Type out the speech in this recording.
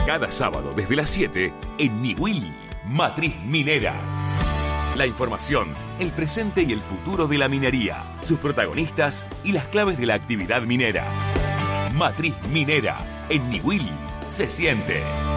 Cada sábado desde las 7 en Niwil, Matriz Minera. La información, el presente y el futuro de la minería, sus protagonistas y las claves de la actividad minera. Matriz Minera, en Niwil, se siente.